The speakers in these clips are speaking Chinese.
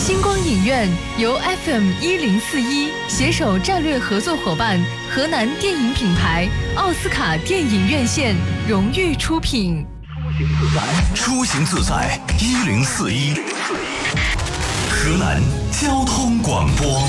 星光影院由 FM1041携手战略合作伙伴河南电影品牌奥斯卡电影院线荣誉出品。 出行自在1041，河南交通广播。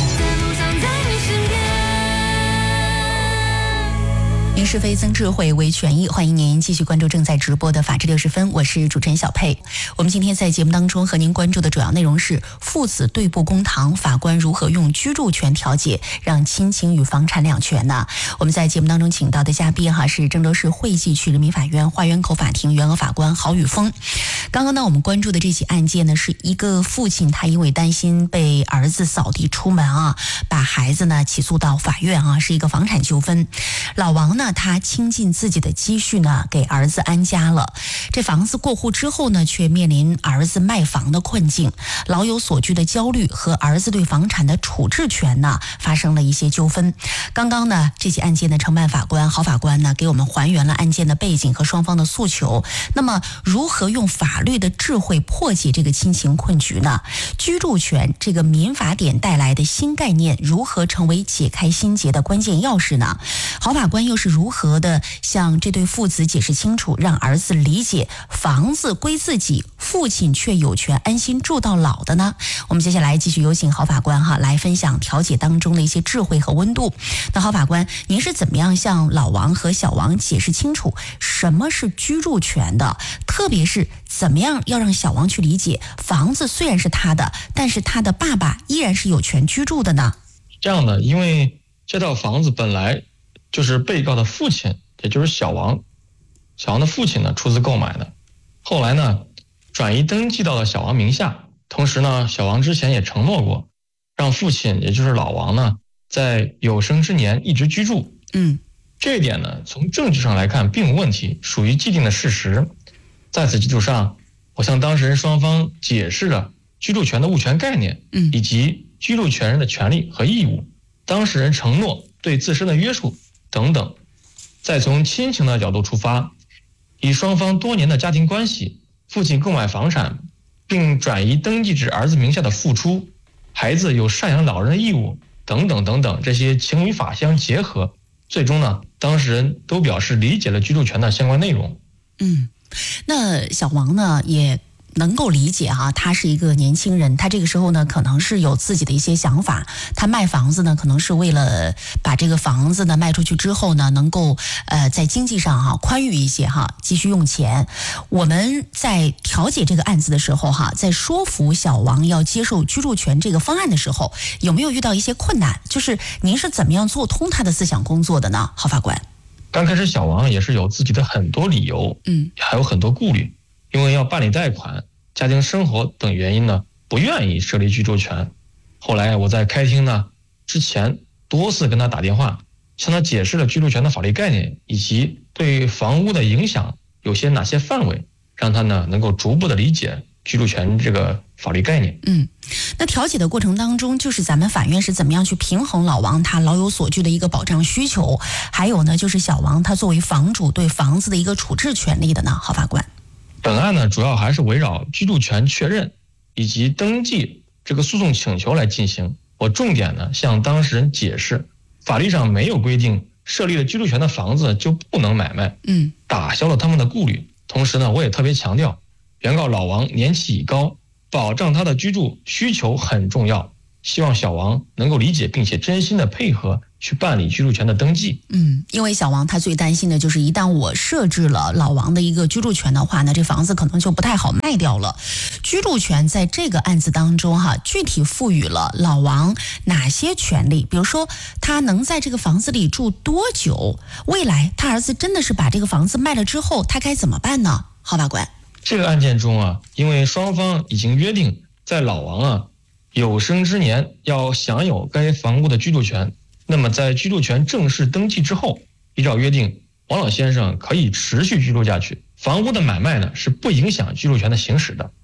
因是非增智慧为权益，欢迎您继续关注正在直播的法治60分，我是主持人小佩。我们今天在节目当中和您关注的主要内容是父子对簿公堂，法官如何用居住权调解让亲情与房产两全呢？我们在节目当中请到的嘉宾是郑州市惠济区人民法院花园口法庭原额法官郝宇峰。刚刚呢我们关注的这起案件呢，是一个父亲他因为担心被儿子扫地出门把孩子呢起诉到法院是一个房产纠纷。老王呢他倾尽自己的积蓄呢给儿子安家了，这房子过户之后呢，却面临儿子卖房的困境，老有所居的焦虑和儿子对房产的处置权呢发生了一些纠纷。刚刚呢这起案件的承办法官郝法官呢给我们还原了案件的背景和双方的诉求。那么如何用法律的智慧破解这个亲情困局呢？居住权这个民法典带来的新概念如何成为解开心结的关键钥匙呢？郝法官又是如何的向这对父子解释清楚，让儿子理解房子归自己，父亲却有权安心住到老的呢？我们接下来继续有请郝法官来分享调解当中的一些智慧和温度。那郝法官，您是怎么样向老王和小王解释清楚什么是居住权的？特别是怎么样要让小王去理解房子虽然是他的，但是他的爸爸依然是有权居住的呢？ 这样的，因为这套房子本来就是被告的父亲，也就是小王的父亲呢出资购买的，后来呢转移登记到了小王名下。同时呢，小王之前也承诺过让父亲也就是老王呢在有生之年一直居住。这一点呢从政治上来看并无问题，属于既定的事实。在此基础上，我向当事人双方解释了居住权的物权概念，以及居住权人的权利和义务，当事人承诺对自身的约束等等。再从亲情的角度出发，以双方多年的家庭关系，父亲购买房产并转移登记至儿子名下的付出，孩子有赡养老人的义务等等等等，这些情与法相结合，最终呢当事人都表示理解了居住权的相关内容。 那小王呢也能够理解他是一个年轻人，他这个时候呢可能是有自己的一些想法，他卖房子呢可能是为了把这个房子呢卖出去之后呢能够在经济上宽裕一些继续用钱。我们在调解这个案子的时候在说服小王要接受居住权这个方案的时候，有没有遇到一些困难？就是您是怎么样做通他的思想工作的呢？郝法官。 刚开始小王也是有自己的很多理由，还有很多顾虑，因为要办理贷款、家庭生活等原因呢，不愿意设立居住权。后来我在开庭呢之前多次跟他打电话，向他解释了居住权的法律概念以及对房屋的影响有些哪些范围，让他呢能够逐步的理解居住权这个法律概念。 那调解的过程当中，就是咱们法院是怎么样去平衡老王他老有所居的一个保障需求，还有呢就是小王他作为房主对房子的一个处置权利的呢？郝法官。 本案呢主要还是围绕居住权确认以及登记这个诉讼请求来进行。我重点呢向当事人解释，法律上没有规定设立了居住权的房子就不能买卖，打消了他们的顾虑。同时呢我也特别强调，原告老王年纪已高，保障他的居住需求很重要，希望小王能够理解并且真心的配合去办理居住权的登记。 因为小王他最担心的就是一旦我设置了老王的一个居住权的话呢，这房子可能就不太好卖掉了。居住权在这个案子当中具体赋予了老王哪些权利？比如说他能在这个房子里住多久？未来他儿子真的是把这个房子卖了之后，他该怎么办呢？郝法官。 这个案件中因为双方已经约定在老王有生之年要享有该房屋的居住权，那么在居住权正式登记之后，依照约定，王老先生可以持续居住下去，房屋的买卖呢是不影响居住权的行使的。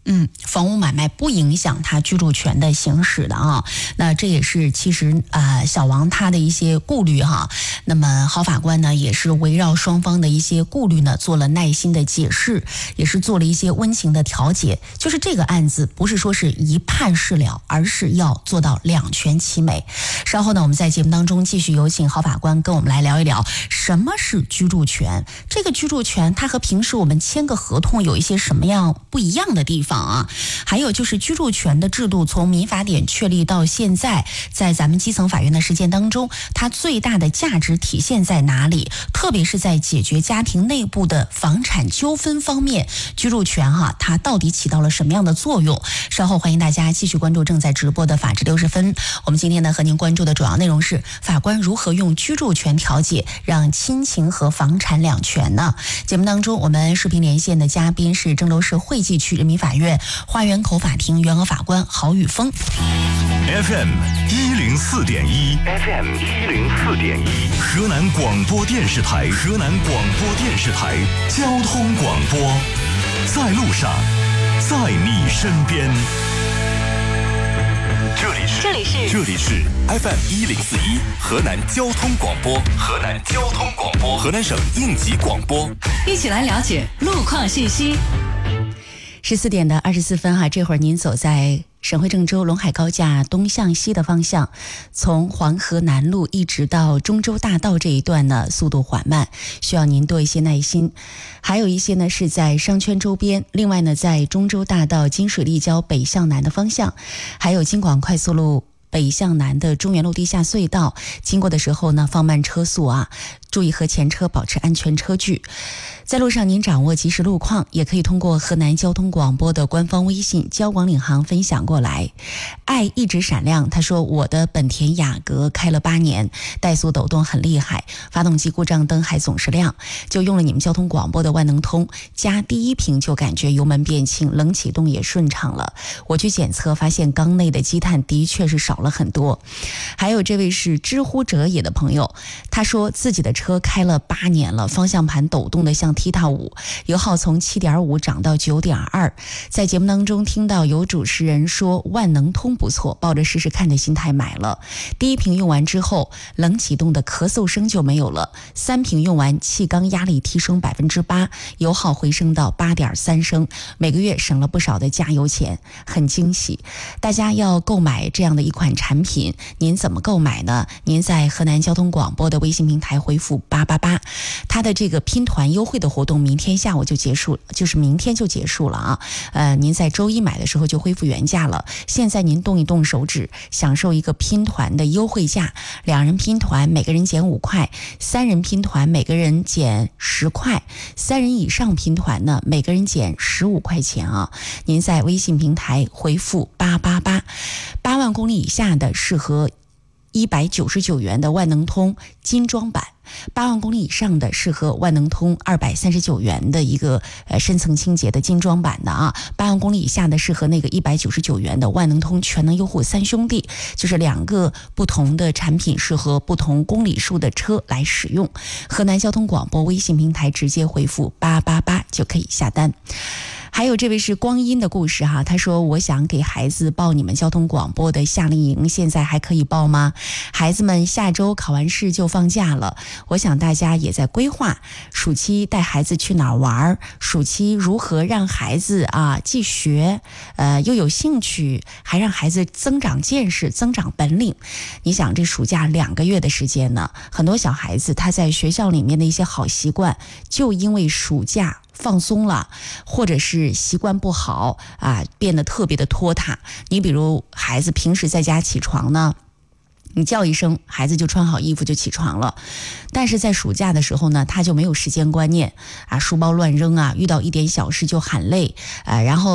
房屋买卖不影响他居住权的行使的啊。那这也是其实小王他的一些顾虑哈。那么郝法官呢也是围绕双方的一些顾虑呢做了耐心的解释，也是做了一些温情的调解。就是这个案子不是说是一判事了，而是要做到两全其美。稍后呢我们在节目当中继续有请郝法官跟我们来聊一聊什么是居住权。这个居住权它和平时我们签个合同有一些什么样不一样的地方啊？还有就是居住权的制度从民法典确立到现在，在咱们基层法院的实践当中，它最大的价值体现在哪里？特别是在解决家庭内部的房产纠纷方面，居住权它到底起到了什么样的作用？稍后欢迎大家继续关注正在直播的法治60分。我们今天呢和您关注的主要内容是法官如何用居住权调解让亲情和房产两全呢？节目当中我们视频连线的嘉宾是郑州市惠济区人民法院花园口法庭原额法官郝宇峰。 FM 104.1 河南广播电视台交通广播，在路上，在你身边。这里是 FM 104.1河南交通广播，河南省应急广播， 一起来了解路况信息。 14点的24分哈，这会儿您走在省会郑州陇海高架东向西的方向，从黄河南路一直到中州大道这一段呢，速度缓慢，需要您多一些耐心。还有一些呢是在商圈周边，另外呢在中州大道金水立交北向南的方向，还有京广快速路北向南的中原路地下隧道，经过的时候呢放慢车速啊，注意和前车保持安全车距。在路上您掌握及时路况，也可以通过河南交通广播的官方微信交广领航分享过来。爱一直闪亮，他说我的本田雅阁开了8年，怠速抖动很厉害，发动机故障灯还总是亮，就用了你们交通广播的万能通，加第1瓶就感觉油门变轻，冷启动也顺畅了。我去检测发现缸内的积碳的确是少了很多。还有这位是知乎者也的朋友，他说自己的车开了8年了，方向盘抖动的像踢踏舞，油耗从 7.5 涨到 9.2。 在节目当中听到有主持人说万能通不错，抱着试试看的心态买了。第1瓶用完之后，冷启动的咳嗽声就没有了，3瓶用完，气缸压力提升 8%， 油耗回升到 8.3升，每个月省了不少的加油钱，很惊喜。大家要购买这样的一款产品，您怎么购买呢？您在河南交通广播的微信平台回复888，它的这个拼团优惠的活动明天下午就结束，就是明天就结束了啊。您在周一买的时候就恢复原价了，现在您动一动手指，享受一个拼团的优惠价，2人拼团每个人减5块，3人拼团每个人减10块，3人以上拼团呢每个人减15块钱啊。您在微信平台回复888，8万公里以下的适合199元的万能通精装版，8万公里以上的适合万能通239元的一个深层清洁的精装版的啊，8万公里以下的适合那个199元的万能通全能优护3兄弟，就是2个不同的产品，适合不同公里数的车来使用。河南交通广播微信平台直接回复888就可以下单。还有这位是光阴的故事哈，他说我想给孩子报你们交通广播的夏令营，现在还可以报吗？孩子们下周考完试就放假了，我想大家也在规划暑期带孩子去哪儿玩，暑期如何让孩子既学又有兴趣，还让孩子增长见识增长本领。你想这暑假2个月的时间呢，很多小孩子他在学校里面的一些好习惯就因为暑假放松了，或者是习惯不好变得特别的拖沓。你比如孩子平时在家起床呢，你叫一声，孩子就穿好衣服就起床了。但是在暑假的时候呢，他就没有时间观念书包乱扔遇到一点小事就喊累然后